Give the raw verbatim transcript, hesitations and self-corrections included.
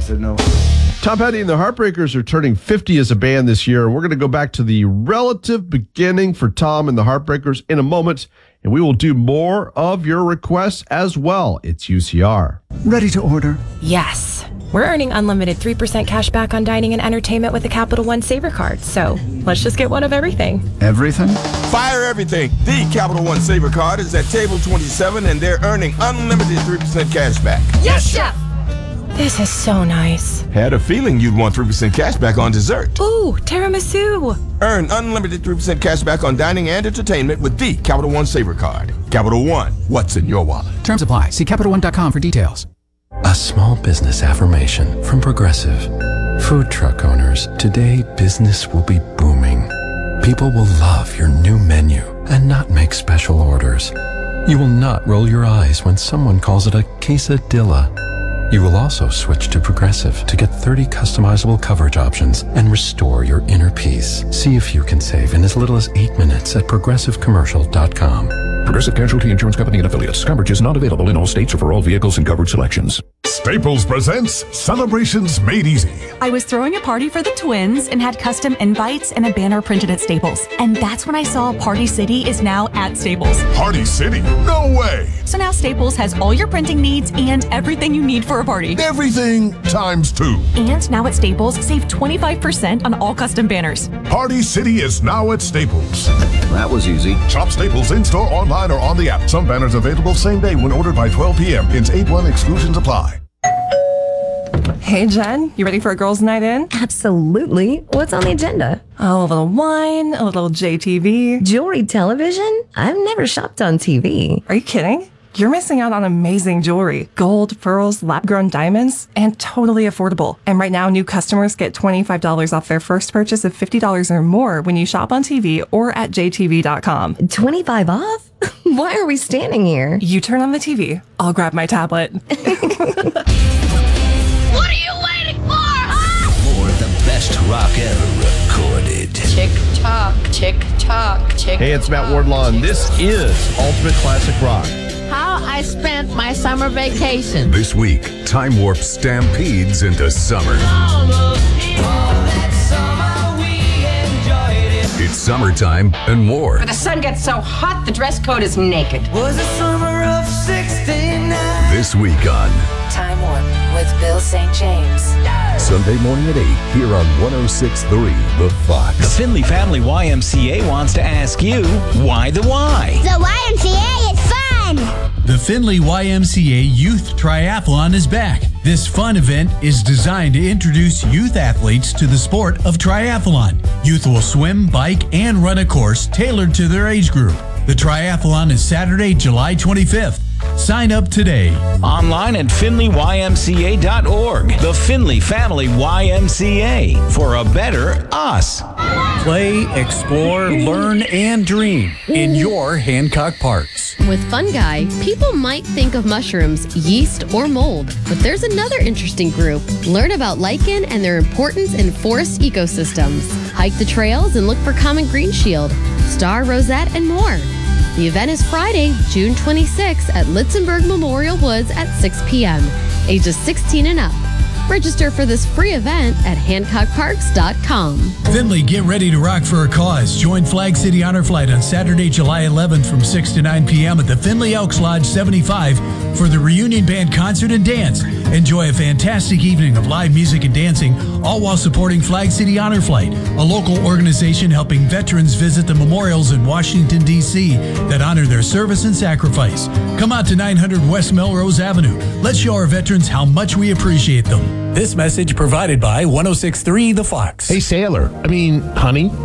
said no. Tom Petty and the Heartbreakers are turning fifty as a band this year. We're going to go back to the relative beginning for Tom and the Heartbreakers in a moment, and we will do more of your requests as well. It's U C R. Ready to order? Yes. We're earning unlimited three percent cash back on dining and entertainment with the Capital One Saver card. So let's just get one of everything. Everything? Fire everything. The Capital One Saver card is at table twenty-seven, and they're earning unlimited three percent cash back. Yes, Chef! This is so nice. Had a feeling you'd want three percent cash back on dessert. Ooh, tiramisu. Earn unlimited three percent cash back on dining and entertainment with the Capital One Saver card. Capital One, what's in your wallet? Terms apply. See Capital One dot com for details. A small business affirmation from Progressive. Food truck owners, today business will be booming. People will love your new menu and not make special orders. You will not roll your eyes when someone calls it a quesadilla. You will also switch to Progressive to get thirty customizable coverage options and restore your inner peace. See if you can save in as little as eight minutes at progressive commercial dot com. Progressive Casualty Insurance Company and Affiliates. Coverage is not available in all states or for all vehicles and coverage selections. Staples presents Celebrations Made Easy. I was throwing a party for the twins and had custom invites and a banner printed at Staples. And that's when I saw Party City is now at Staples. Party City? No way! So now Staples has all your printing needs and everything you need for a party. Everything times two. And now at Staples, save twenty-five percent on all custom banners. Party City is now at Staples. That was easy. Shop Staples in-store, online, or on the app. Some banners available same day when ordered by twelve p.m. Ins eight one exclusions apply. Hey, Jen, you ready for a girls' night in? Absolutely. What's on the agenda? Oh, a little wine, a little J T V. Jewelry television? I've never shopped on T V. Are you kidding? You're missing out on amazing jewelry. Gold, pearls, lab-grown diamonds, and totally affordable. And right now, new customers get twenty-five dollars off their first purchase of fifty dollars or more when you shop on T V or at j t v dot com. twenty-five off? Why are we standing here? You turn on the T V. I'll grab my tablet. What are you waiting for, huh? More of the best rock ever recorded. Tick tock, tick tock, tick. Hey, it's Matt Wardlaw, and this is Ultimate Classic Rock. How I spent my summer vacation. This week, Time Warp stampedes into summer. It's summertime and more. But the sun gets so hot, the dress code is naked. Was the summer of sixty-nine. This week on Time Warp with Bill Saint James. Sunday morning at eight here on one oh six point three The Fox. The Findlay Family Y M C A wants to ask you, why the why? The Y M C A is fun! The Findlay Y M C A Youth Triathlon is back. This fun event is designed to introduce youth athletes to the sport of triathlon. Youth will swim, bike, and run a course tailored to their age group. The triathlon is Saturday, July twenty-fifth. Sign up today. Online at findlay y m c a dot org. The Findlay Family Y M C A, for a better us. Play, explore, learn, and dream in your Hancock Parks. With Fun Guy, people might think of mushrooms, yeast, or mold, but there's another interesting group. Learn about lichen and their importance in forest ecosystems. Hike the trails and look for common green shield, star rosette, and more. The event is Friday, June twenty-sixth at Litzenberg Memorial Woods at six p.m. Ages sixteen and up. Register for this free event at hancock parks dot com. Findlay, get ready to rock for a cause. Join Flag City Honor Flight on Saturday, July eleventh from six to nine p.m. at the Findlay Elks Lodge seventy-five for the Reunion Band Concert and Dance. Enjoy a fantastic evening of live music and dancing, all while supporting Flag City Honor Flight, a local organization helping veterans visit the memorials in Washington, D C that honor their service and sacrifice. Come out to nine hundred West Melrose Avenue. Let's show our veterans how much we appreciate them. This message provided by one oh six point three The Fox. Hey, sailor. I mean, honey.